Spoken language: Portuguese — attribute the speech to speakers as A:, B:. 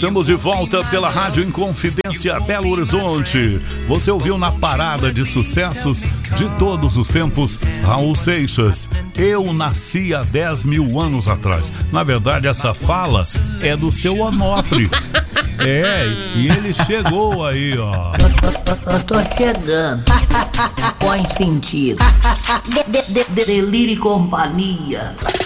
A: Estamos de volta pela Rádio Inconfidência Belo Horizonte. Você ouviu na parada de sucessos de todos os tempos, Raul Seixas, Eu Nasci há 10 mil anos atrás. Na verdade, essa fala é do seu Onofre. E ele chegou aí, ó.
B: Eu tô chegando. Põe sentido. Delírio e companhia.